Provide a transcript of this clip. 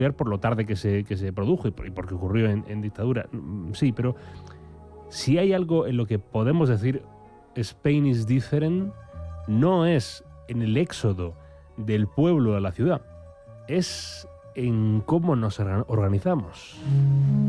por lo tarde que se produjo y porque ocurrió en dictadura. Sí, pero si hay algo en lo que podemos decir Spain is different, no es en el éxodo del pueblo a la ciudad, es en cómo nos organizamos.